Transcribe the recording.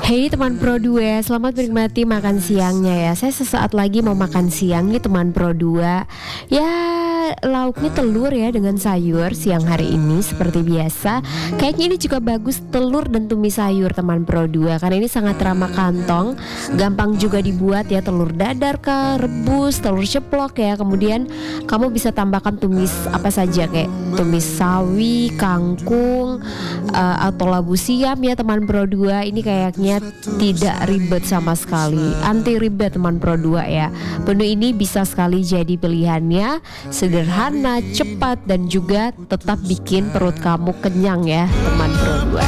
Hey teman Pro 2, selamat menikmati makan siangnya ya. Saya sesaat lagi mau makan siang nih teman Pro 2. Ya, lauknya telur ya dengan sayur siang hari ini seperti biasa. Kayaknya ini juga bagus, telur dan tumis sayur teman Pro 2, karena ini sangat ramah kantong, gampang juga dibuat ya. Telur dadar kah, rebus, telur ceplok ya. Kemudian kamu bisa tambahkan tumis apa saja, kayak tumis sawi, kangkung, atau labu siam ya teman Pro 2. Ini kayaknya tidak ribet sama sekali, anti ribet teman Pro 2 ya. Menu ini bisa sekali jadi pilihannya, sederhana, cepat, dan juga tetap bikin perut kamu kenyang ya teman Pro 2.